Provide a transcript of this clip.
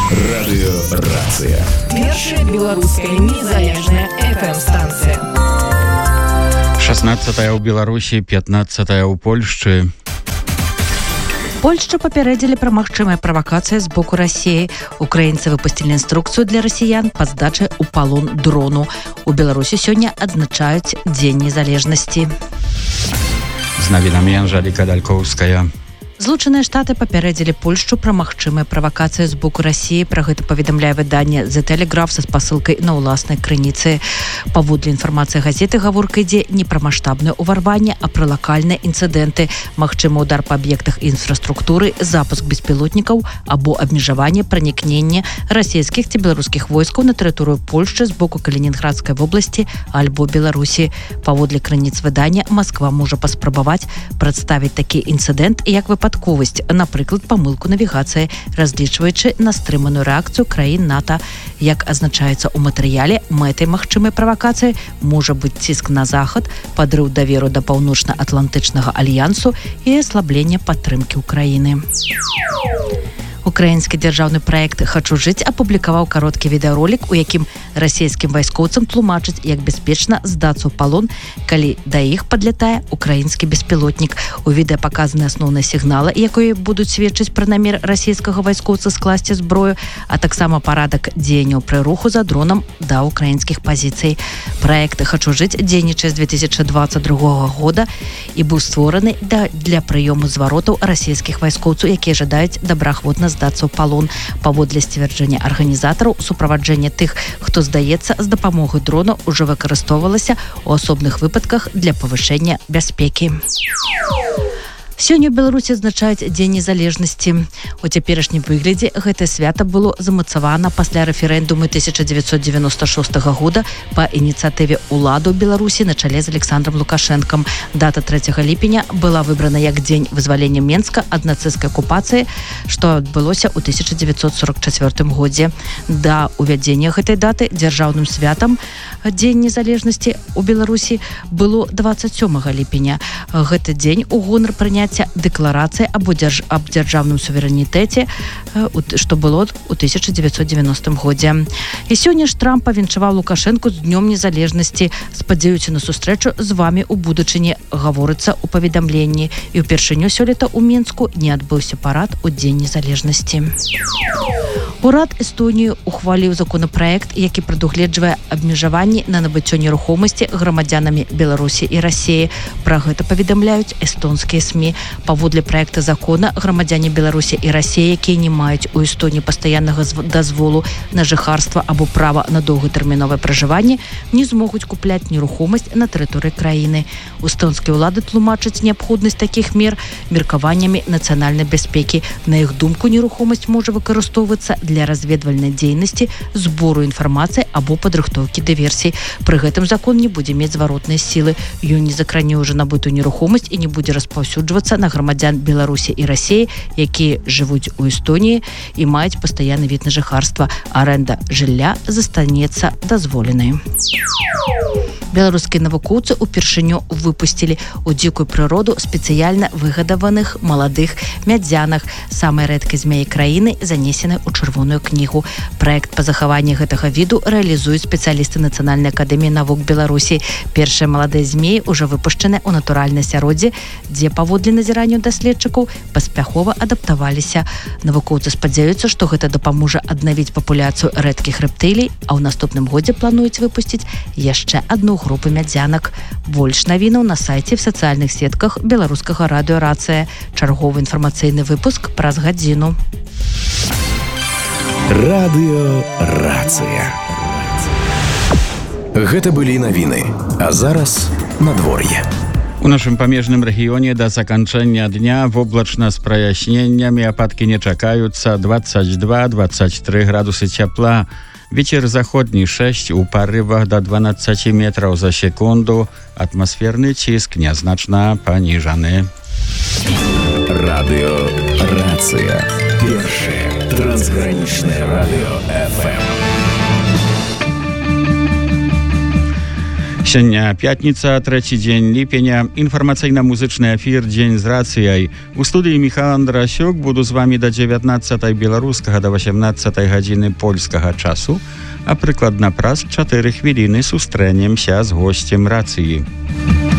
Радыёрацыя. Першая беларуская незалежная FM-станцыя. 16-я ў Беларусі, 15-я ў Польшчы. Польшчу папярэдзілі пра магчымыя правакацыі з боку Расіі. Украінцы выпусцілі інструкцыю для расіян па здачы ў палон дрону. У Беларусі сёння адзначаюць Дзень незалежнасці. З навінамі Анжэліка Далькоўская. Злучаныя Штаты папярэдзілі Польшчу пра магчымыя правакацыі з боку Расіі. Пра гэта паведамляе выданне The Telegraph са спасылкай на ўласнай крыніцы. Паводле інфармацыі газеты, гаворка ідзе не пра маштабнае ўварванне, а пра лакальныя інцыдэнты, магчымы ўдар па аб'ектах інфраструктуры, запуск беспілотнікаў або абмежаванне пранікнення расійскіх ці беларускіх войскаў на тэрыторыю Польшчы з боку Калінінградскай вобласці альбо Беларусі. Паводле крыніц выдання, Масква можа паспрабаваць прадставіць такі інцыдэнт як выпадковасць, напрыклад, памылку навігацыі, разлічваючы на стрыманую рэакцыю краін НАТО. Як азначаецца ў матэрыяле, мэтай магчымай правакацыі можа быць ціск на захад, падрыў даверу да паўночна-атлантычнага альянсу і аслабленне падтрымкі ўкраіны. Украінскі дзяржаўны праект «Хачу жыць» апублікаваў кароткі відэаролік, у якім расійскім вайскоўцам тлумачыць, як бяспечна здацца ў палон, калі да іх падлятае украінскі беспілотнік. У відэа паказаны асноўныя сігналы, якія будуць сведчыць пра намер расійскага вайскоўца скласці зброю, а таксама парадак дзеянняў пры руху за дронам да украінскіх пазіцый. Праект «Хачу жыць» дзейнічае з 2022 года і быў створаны для прыёму зваротаў расійскіх вайскоўцаў, якія жадаюць добраахвотна здацца ў палон. Паводле сцвярджэння арганізатараў, суправаджэнне тых, хто здаецца з дапамогай дрона, ўжо выкарыстоўвалася ў асобных выпадках для павышэння бяспекі. Сёння ў Беларусі адзначаюць Дзень незалежнасці. У цяперашнім выглядзе гэтае свята было замацавана пасля рэферэндуму 1996 года па ініцыятыве ўладаў Беларусі на чале з Александром Лукашэнкам. Дата 3 ліпеня была выбрана як дзень вызвалення Менска ад нацысцкай акупацыі, што адбылося ў 1944 годзе. Да увядзення гэтай даты дзяржаўным святам Дзень незалежнасці ў Беларусі было 27 ліпеня. Гэты дзень у гонар прыняцця дэкларацыі аб дзяржаўным суверэнітэце, што было ў 1990 годзе. І сёння ж Трамп павіншаваў Лукашэнку з Днём незалежнасці. Спадзяюся на сустрэчу з вамі ў будучыні, гаворыцца ў паведамленні. І ўпершыню сёлета ў Мінску не адбыўся парад у Дзень незалежнасці. Урад Эстоніі ухваліў законапраект, які прадугледжвае абмежаванні на набыццё нерухомасці грамадзянамі Беларусі і Расіі. Пра гэта паведамляюць эстонскія СМІ. Паводле праекта закона, грамадзяне Беларусі і Расіі, якія не маюць у Эстоніі пастаяннага дазволу на жыхарства або права на доўгатэрміновае пражыванне, не змогуць купляць нерухомасць на тэрыторыі краіны. Эстонскія ўлады тлумачаць неабходнасць такіх мер меркаваннямі нацыянальнай бяспекі. На іх думку, нерухомасць можа выкарыстоўвацца для разведвальнай дзейнасці, збору інфармацыі або падрыхтоўкі дыверсій. Пры гэтым закон не будзе мець зваротнай сілы. Ён не закране ўжо набытую нерухомасць і не будзе распаўсюджвацца на грамадзян Беларусі і Расіі, якія жывуць у Эстоніі і маюць пастаянны від на жыхарства. Арэнда жылля застанецца дазволенай. Беларускія навукоўцы упершыню выпусцілі ў дзікую прыроду спецыяльна выгадаваных маладых мядзянах, самай рэдкай змеі краіны, занесенай у чырвоную кнігу. Праект па захаванні гэтага віду рэалізуюць спецыялісты Нацыянальнай акадэміі навук Беларусі. Першыя маладыя змеі ўжо выпушчаны ў натуральнай асяроддзе, дзе паводле назіранняў даследчыкаў паспяхова адаптаваліся. Навукоўцы спадзяюцца, што гэта дапаможа аднавіць папуляцыю рэдкіх рэптылій, а ў наступным годзе плануюць выпусціць яшчэ адну групу мядзянак. Больш навінаў на сайце в сацыяльных сетках беларускага радыёрацыя. Чарговы інфармацыйны выпуск праз гадзіну. Радыёрацыя. Гэта былі навіны, а зараз надвор'е. У нашым памежным рэгіёне да заканчэння дня воблачна з праясненнямі, ападкі не чакаюцца, 22-23 градусы цяпла. Вецер заходні 6, у парывах да 12 метраў за секунду. Атмасферны ціск нязначна паніжаны. Радыёрацыя. Першае трансгранічнае радыё FM. Сёння пятница, трэці дзень ліпеня, інфармацыйна-музычны эфір «Дзень з рацыяй». У студыі Міхал Андрасюк буду з вами да 19 беларускага да 18 гадзіны польскага часу, а прыкладна праз 4 хвіліны сустрэнемся з госцем рацыі.